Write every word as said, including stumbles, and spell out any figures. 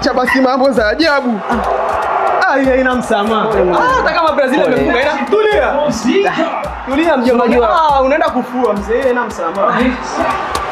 acha basi mambo za ajabu. Ah, haina msamaha. Ah, hata kama Brazil imefunga ina tulia. Tulia mjomba. Ah, unaenda kufua mzee, haina msamaha.